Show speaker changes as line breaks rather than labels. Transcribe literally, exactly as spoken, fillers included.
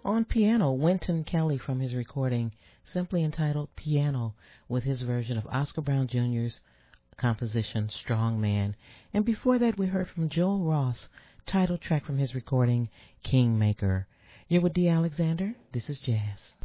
On piano, Wynton Kelly from his recording simply entitled Piano with his version of Oscar Brown Junior's composition Strong Man. And before that we heard from Joel Ross, title track from his recording Kingmaker. You're with Dee Alexander. This is Jazz.